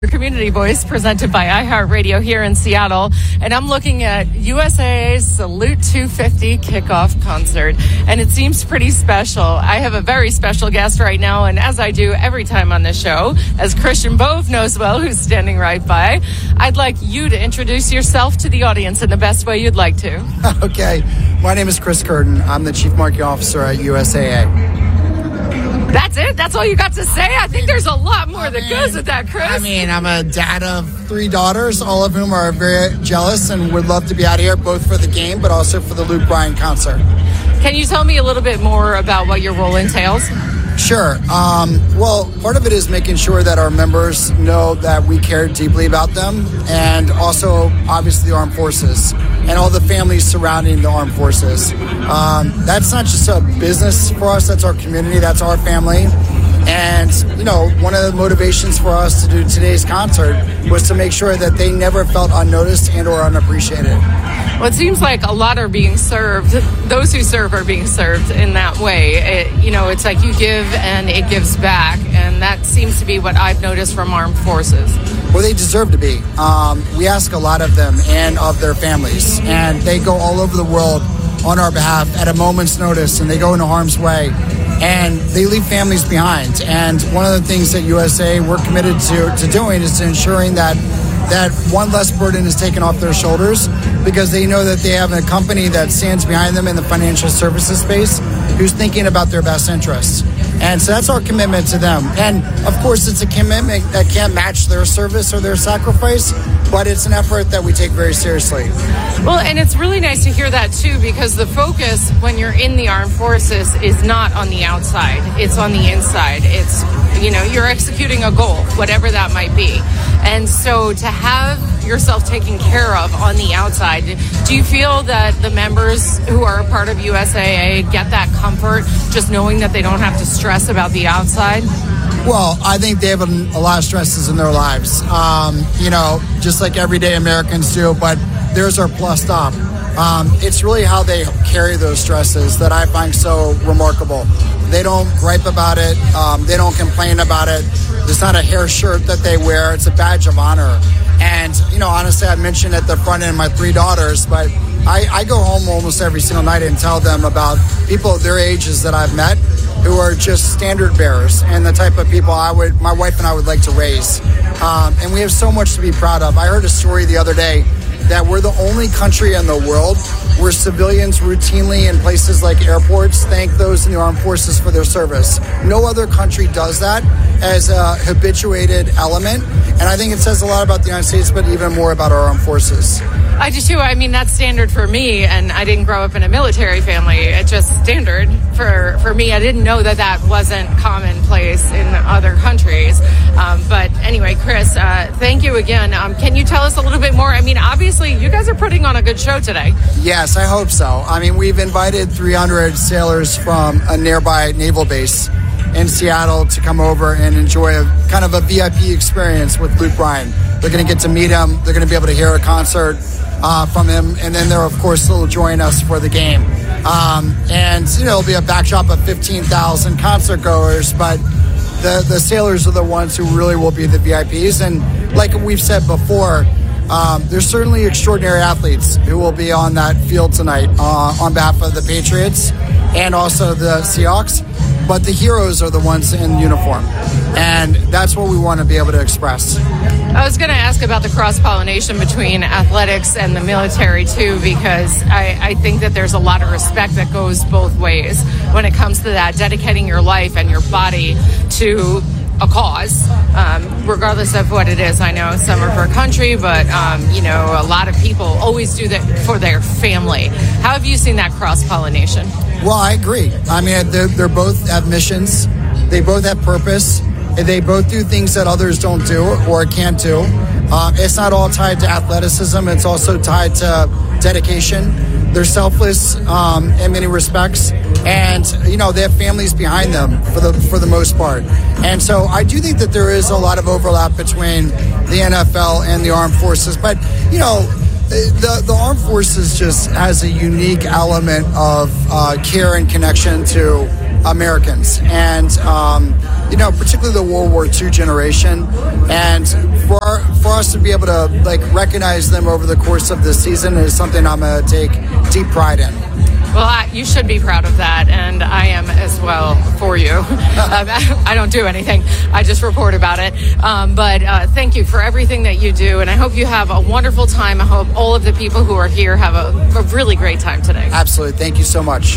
Community Voice presented by iHeartRadio here in Seattle, and I'm looking at USAA's Salute 250 kickoff concert, and it seems pretty special. I have a very special guest right now, and as I do every time on the show, as Christian Bove knows well, who's standing right by, I'd like you to introduce yourself to the audience in the best way you'd like to. Okay, my name is Chris Curtin. I'm the Chief Marketing Officer at USAA. That's it? That's all you got to say? I think there's a lot more that goes with that, Chris. I'm a dad of 3 daughters, all of whom are very jealous and would love to be out here, both for the game, but also for the Luke Bryan concert. Can you tell me a little bit more about what your role entails? Sure. Well, part of it is making sure that our members know that we care deeply about them, and also, obviously, the armed forces and all the families surrounding the armed forces. That's not just a business for us, that's our community, that's our family. And, one of the motivations for us to do today's concert was to make sure that they never felt unnoticed and or unappreciated. Well, it seems like a lot are being served. Those who serve are being served in that way. It's like you give and it gives back. And that seems to be what I've noticed from armed forces. Well, they deserve to be. We ask a lot of them and of their families. And they go all over the world on our behalf at a moment's notice. And they go into harm's way. And they leave families behind. And one of the things that USA we're committed to doing is to ensuring that one less burden is taken off their shoulders, because they know that they have a company that stands behind them in the financial services space who's thinking about their best interests. And so that's our commitment to them. And of course, it's a commitment that can't match their service or their sacrifice, but it's an effort that we take very seriously. Well, and it's really nice to hear that too, because the focus when you're in the armed forces is not on the outside, it's on the inside. It's, you're executing a goal, whatever that might be. And so to have yourself taken care of on the outside, do you feel that the members who are a part of USAA get that comfort just knowing that they don't have to stress about the outside? Well, I think they have a lot of stresses in their lives, just like everyday Americans do, but there's our plus stop. It's really how they carry those stresses that I find so remarkable. They don't gripe about it. They don't complain about it. It's not a hair shirt that they wear. It's a badge of honor. And, honestly, I mentioned at the front end my 3 daughters, but I go home almost every single night and tell them about people their ages that I've met who are just standard bearers and the type of people my wife and I would like to raise. And we have so much to be proud of. I heard a story the other day that we're the only country in the world where civilians routinely in places like airports thank those in the armed forces for their service. No other country does that as a habituated element. And I think it says a lot about the United States, but even more about our armed forces. I do too. That's standard for me, and I didn't grow up in a military family. It's just standard for me. I didn't know that wasn't commonplace in other countries. But anyway, Chris, thank you again. Can you tell us a little bit more? Obviously, you guys are putting on a good show today. Yes, I hope so. We've invited 300 sailors from a nearby naval base in Seattle to come over and enjoy a kind of a VIP experience with Luke Bryan. They're going to get to meet him. They're going to be able to hear a concert from him, and then they're, of course, still join us for the game. And it'll be a backdrop of 15,000 concert goers, but the sailors are the ones who really will be the VIPs. And like we've said before, there's certainly extraordinary athletes who will be on that field tonight on behalf of the Patriots and also the Seahawks. But the heroes are the ones in uniform. And that's what we want to be able to express. I was going to ask about the cross-pollination between athletics and the military, too, because I think that there's a lot of respect that goes both ways when it comes to that, dedicating your life and your body to a cause, regardless of what it is. I know some are for country, but, a lot of people always do that for their family. How have you seen that cross-pollination? Well, I agree. They're both have missions. They both have purpose. They both do things that others don't do or can't do. It's not all tied to athleticism. It's also tied to dedication. They're selfless in many respects, and they have families behind them for the most part. And so I do think that there is a lot of overlap between the NFL and the armed forces. But the armed forces just has a unique element of care and connection to Americans, and particularly the World War II generation. And for us to be able to recognize them over the course of the season is something I'm going to take deep pride in. Well, you should be proud of that, and I am as well for you. I don't do anything. I just report about it. But thank you for everything that you do, and I hope you have a wonderful time. I hope all of the people who are here have a really great time today. Absolutely. Thank you so much.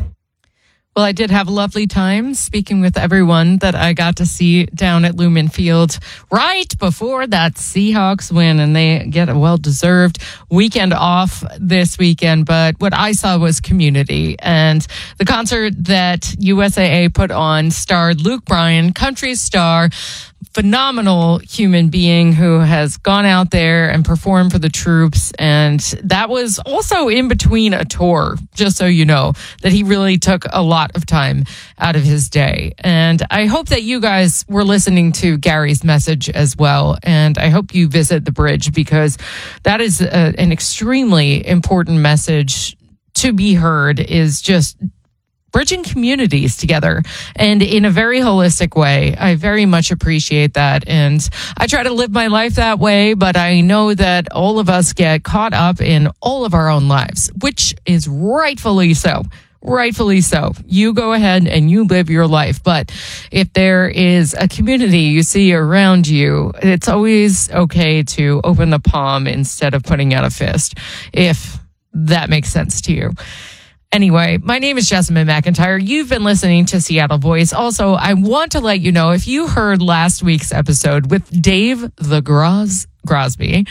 Well, I did have a lovely time speaking with everyone that I got to see down at Lumen Field right before that Seahawks win, and they get a well-deserved weekend off this weekend. But what I saw was community, and the concert that USAA put on starred Luke Bryan, country star, phenomenal human being who has gone out there and performed for the troops. And that was also in between a tour, just so you know, that he really took a lot of time out of his day. And I hope that you guys were listening to Gary's message as well. And I hope you visit the bridge, because that is an extremely important message to be heard, is just bridging communities together and in a very holistic way. I very much appreciate that. And I try to live my life that way, but I know that all of us get caught up in all of our own lives, which is rightfully so. Rightfully so. You go ahead and you live your life. But if there is a community you see around you, it's always okay to open the palm instead of putting out a fist, if that makes sense to you. Anyway, my name is Jessamine McIntyre. You've been listening to Seattle Voice. Also, I want to let you know, if you heard last week's episode with Dave the Grosby,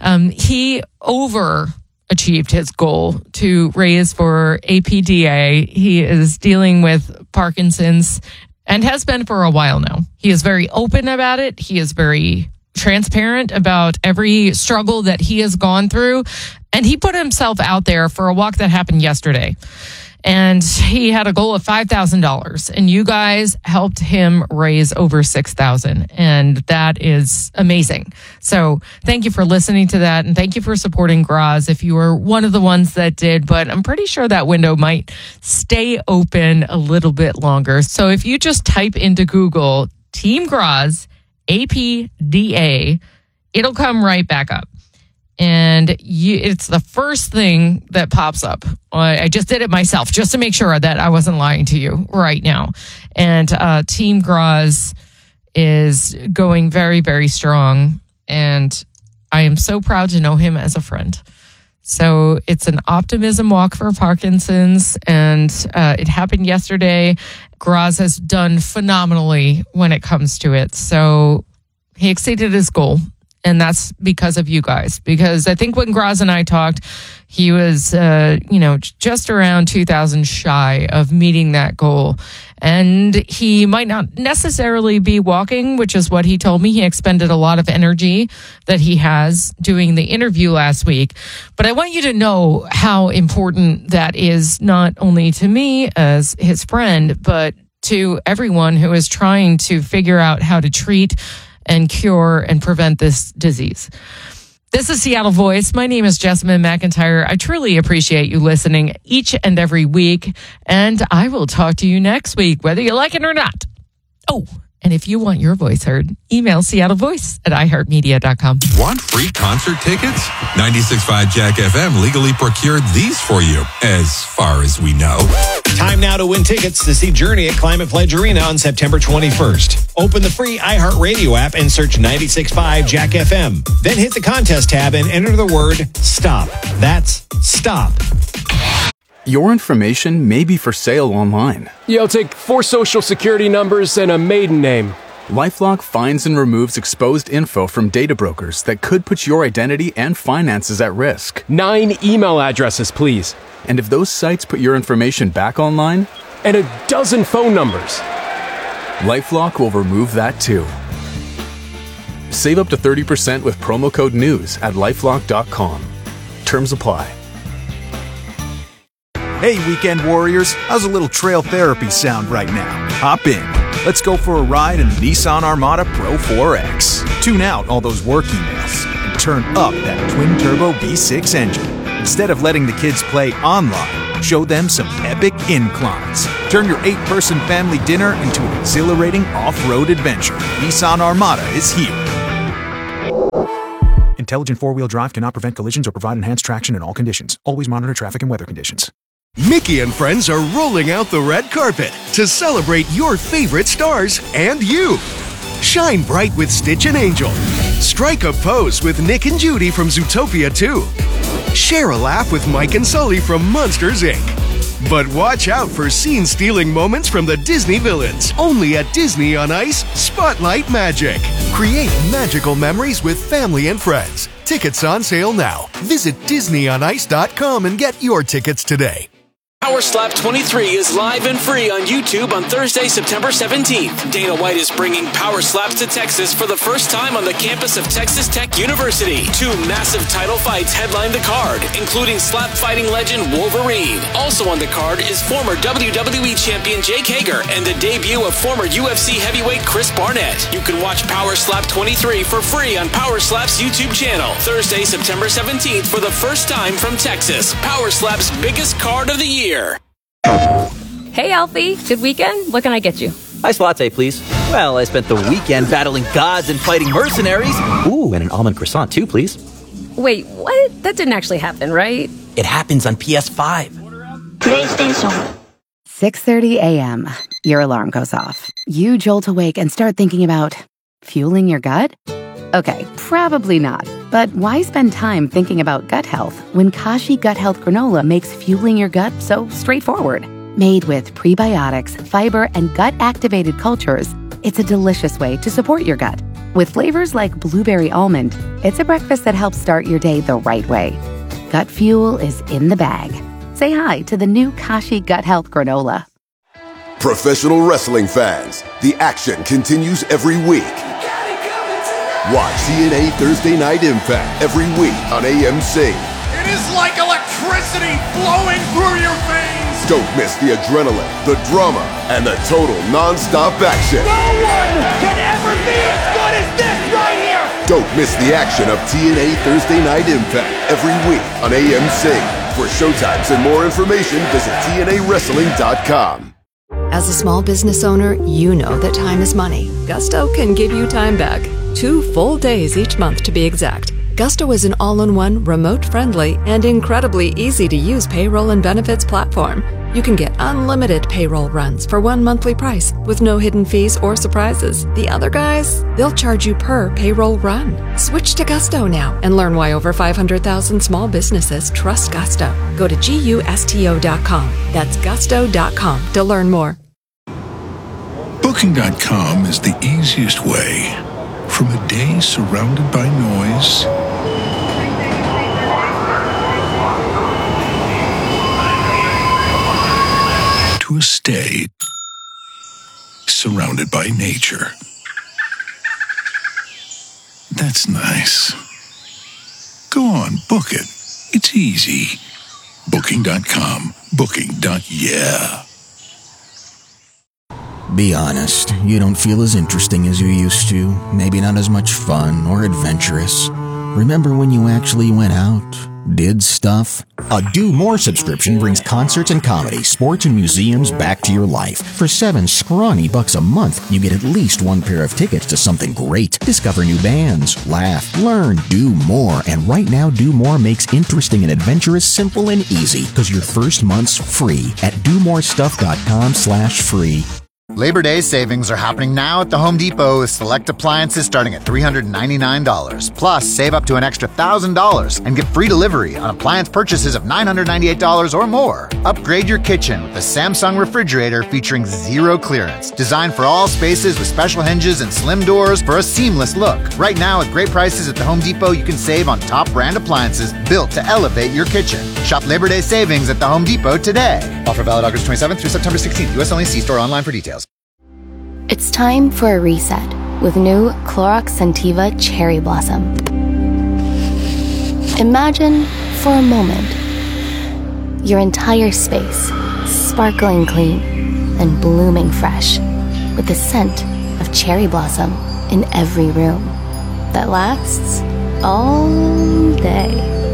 he overachieved his goal to raise for APDA. He is dealing with Parkinson's and has been for a while now. He is very open about it. He is very transparent about every struggle that he has gone through. And he put himself out there for a walk that happened yesterday. And he had a goal of $5,000. And you guys helped him raise over $6,000. And that is amazing. So thank you for listening to that. And thank you for supporting Graz if you were one of the ones that did. But I'm pretty sure that window might stay open a little bit longer. So if you just type into Google Team Graz, APDA, it'll come right back up. And it's the first thing that pops up. I just did it myself just to make sure that I wasn't lying to you right now. And Team Graz is going very, very strong. And I am so proud to know him as a friend. So it's an optimism walk for Parkinson's, and it happened yesterday. Graz has done phenomenally when it comes to it. So he exceeded his goal. And that's because of you guys. Because I think when Graz and I talked, he was, just around 2,000 shy of meeting that goal. And he might not necessarily be walking, which is what he told me. He expended a lot of energy that he has doing the interview last week. But I want you to know how important that is, not only to me as his friend, but to everyone who is trying to figure out how to treat and cure and prevent this disease. This is Seattle Voice. My name is Jessamine McIntyre. I truly appreciate you listening each and every week, and I will talk to you next week, whether you like it or not. Oh, and if you want your voice heard, email seattlevoice@iheartmedia.com. Want free concert tickets? 96.5 Jack FM legally procured these for you, as far as we know. Time now to win tickets to see Journey at Climate Pledge Arena on September 21st. Open the free iHeartRadio app and search 96.5 Jack FM. Then hit the contest tab and enter the word STOP. That's STOP. Your information may be for sale online. Yeah, I'll take 4 social security numbers and a maiden name. LifeLock finds and removes exposed info from data brokers that could put your identity and finances at risk. 9 email addresses, please. And if those sites put your information back online? And a dozen phone numbers. LifeLock will remove that too. Save up to 30% with promo code NEWS at LifeLock.com. Terms apply. Hey, weekend warriors, how's a little trail therapy sound right now? Hop in. Let's go for a ride in the Nissan Armada Pro 4X. Tune out all those work emails and turn up that twin-turbo V6 engine. Instead of letting the kids play online, Show them some epic inclines. Turn your 8-person family dinner into an exhilarating off-road adventure. Nissan Armada is here. Intelligent four-wheel drive cannot prevent collisions or provide enhanced traction in all conditions. Always monitor traffic and weather conditions. Mickey and friends are rolling out the red carpet to celebrate your favorite stars and you. Shine bright with Stitch and Angel. Strike a pose with Nick and Judy from Zootopia 2. Share a laugh with Mike and Sully from Monsters, Inc. But watch out for scene-stealing moments from the Disney villains. Only at Disney on Ice Spotlight Magic. Create magical memories with family and friends. Tickets on sale now. Visit DisneyOnIce.com and get your tickets today. Power Slap 23 is live and free on YouTube on Thursday, September 17th. Dana White is bringing Power Slaps to Texas for the first time on the campus of Texas Tech University. 2 massive title fights headline the card, including slap fighting legend Wolverine. Also on the card is former WWE champion Jake Hager and the debut of former UFC heavyweight Chris Barnett. You can watch Power Slap 23 for free on Power Slap's YouTube channel. Thursday, September 17th for the first time from Texas. Power Slap's biggest card of the year. Hey, Alfie. Good weekend? What can I get you? Iced latte, please. Well, I spent the weekend battling gods and fighting mercenaries. Ooh, and an almond croissant, too, please. Wait, what? That didn't actually happen, right? It happens on PS5. PlayStation. 6:30 a.m. Your alarm goes off. You jolt awake and start thinking about fueling your gut? Okay, probably not. But why spend time thinking about gut health when Kashi Gut Health Granola makes fueling your gut so straightforward? Made with prebiotics, fiber, and gut-activated cultures, it's a delicious way to support your gut. With flavors like blueberry almond, it's a breakfast that helps start your day the right way. Gut fuel is in the bag. Say hi to the new Kashi Gut Health Granola. Professional wrestling fans, the action continues every week. Watch TNA Thursday Night Impact every week on AMC. It is like electricity flowing through your veins. Don't miss the adrenaline, the drama, and the total non-stop action. No one can ever be as good as this right here. Don't miss the action of TNA Thursday Night Impact every week on AMC. For showtimes and more information, visit TNAWrestling.com. As a small business owner, you know that time is money. Gusto can give you time back. 2 full days each month to be exact. Gusto is an all-in-one, remote-friendly, and incredibly easy-to-use payroll and benefits platform. You can get unlimited payroll runs for one monthly price with no hidden fees or surprises. The other guys, they'll charge you per payroll run. Switch to Gusto now and learn why over 500,000 small businesses trust Gusto. Go to GUSTO.com. That's gusto.com to learn more. Booking.com is the easiest way. From a day surrounded by noise to a stay surrounded by nature. That's nice. Go on, book it. It's easy. Booking.com. Booking.yeah. Be honest, you don't feel as interesting as you used to, maybe not as much fun or adventurous. Remember when you actually went out, did stuff? A Do More subscription brings concerts and comedy, sports and museums back to your life. For $7 scrawny a month, you get at least 1 pair of tickets to something great. Discover new bands, laugh, learn, do more. And right now, Do More makes interesting and adventurous simple and easy, because your first month's free at domorestuff.com/free. Labor Day savings are happening now at the Home Depot with select appliances starting at $399. Plus, save up to an extra $1,000 and get free delivery on appliance purchases of $998 or more. Upgrade your kitchen with a Samsung refrigerator featuring 0 clearance. Designed for all spaces with special hinges and slim doors for a seamless look. Right now, at great prices at the Home Depot, you can save on top brand appliances built to elevate your kitchen. Shop Labor Day savings at the Home Depot today. Offer valid August 27th through September 16th. U.S. only. See store online for details. It's time for a reset with new Clorox Scentiva Cherry Blossom. Imagine, for a moment, your entire space sparkling clean and blooming fresh with the scent of cherry blossom in every room that lasts all day.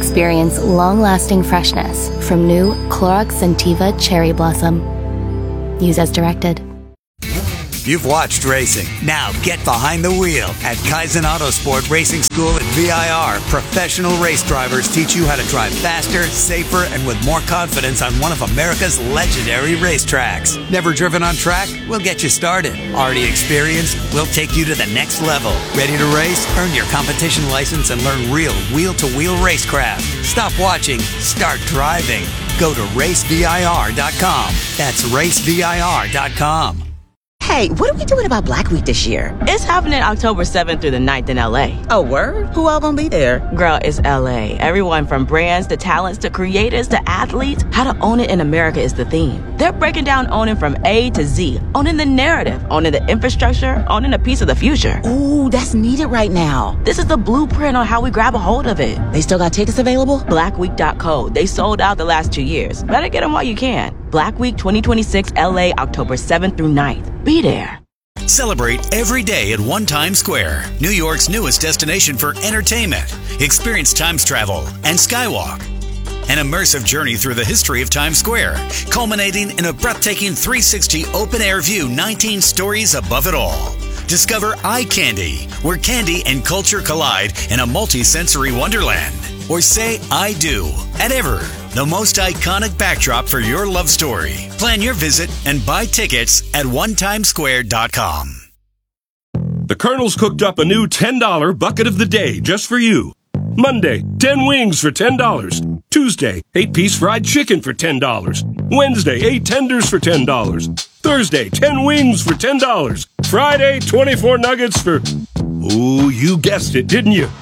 Experience long-lasting freshness from new Clorox Scentiva Cherry Blossom. Use as directed. You've watched racing. Now get behind the wheel at Kaizen Autosport Racing School at VIR. Professional race drivers teach you how to drive faster, safer, and with more confidence on one of America's legendary racetracks. Never driven on track? We'll get you started. Already experienced? We'll take you to the next level. Ready to race? Earn your competition license and learn real wheel-to-wheel racecraft. Stop watching. Start driving. Go to racevir.com. That's racevir.com. Hey, what are we doing about Black Week this year? It's happening October 7th through the 9th in LA. Oh, word? Who all gonna be there? Girl, it's LA. Everyone from brands to talents to creators to athletes. How to own it in America is the theme. They're breaking down owning from A to Z. Owning the narrative, owning the infrastructure, owning a piece of the future. Ooh, that's needed right now. This is the blueprint on how we grab a hold of it. They still got tickets available? Blackweek.co. They sold out the last 2 years. Better get them while you can. Black Week 2026 LA, October 7th through 9th. Be there. Celebrate every day at One Times Square, New York's newest destination for entertainment. Experience Times Travel and Skywalk. An immersive journey through the history of Times Square, culminating in a breathtaking 360 open-air view 19 stories above it all. Discover Eye Candy, where candy and culture collide in a multi-sensory wonderland. Or say I do at Ever, the most iconic backdrop for your love story. Plan your visit and buy tickets at onetimesquare.com. The Colonel's cooked up a new $10 bucket of the day just for you. Monday, 10 wings for $10. Tuesday, 8-piece fried chicken for $10. Wednesday, 8 tenders for $10. Thursday, 10 wings for $10. Friday, 24 nuggets for... Ooh, you guessed it, didn't you?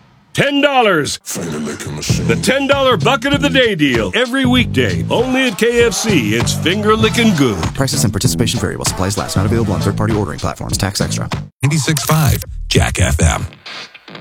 $10. The $10 bucket of the day deal. Every weekday. Only at KFC. It's finger licking good. Prices and participation variable. Supplies last. Not available on third-party ordering platforms. Tax extra. 96.5 Jack FM.